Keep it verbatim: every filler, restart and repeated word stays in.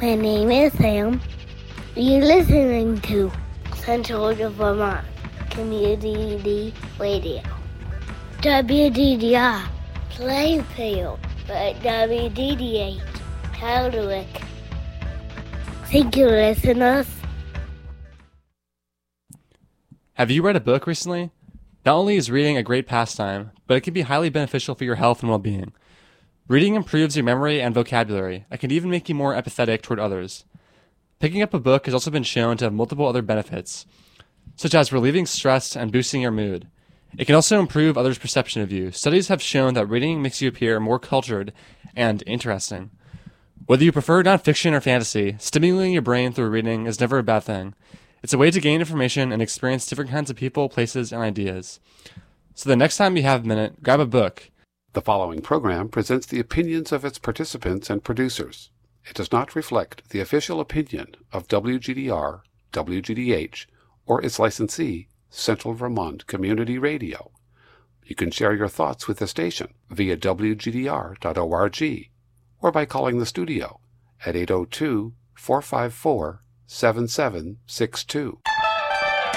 My name is Sam. You're listening to Central Vermont Community Radio. W D D R, Plainfield, but W D D H, Hardwick. Thank you, listeners. Have you read a book recently? Not only is reading a great pastime, but it can be highly beneficial for your health and well-being. Reading improves your memory and vocabulary, and can even make you more empathetic toward others. Picking up a book has also been shown to have multiple other benefits, such as relieving stress and boosting your mood. It can also improve others' perception of you. Studies have shown that reading makes you appear more cultured and interesting. Whether you prefer nonfiction or fantasy, stimulating your brain through reading is never a bad thing. It's a way to gain information and experience different kinds of people, places, and ideas. So the next time you have a minute, grab a book. The following program presents the opinions of its participants and producers. It does not reflect the official opinion of W G D R, W G D H, or its licensee, Central Vermont Community Radio. You can share your thoughts with the station via W G D R dot org or by calling the studio at eight oh two, four five four, seven seven six two.